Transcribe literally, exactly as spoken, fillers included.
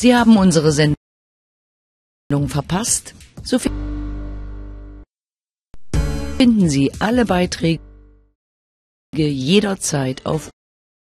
Sie haben unsere Sendung verpasst? So finden Sie alle Beiträge jederzeit auf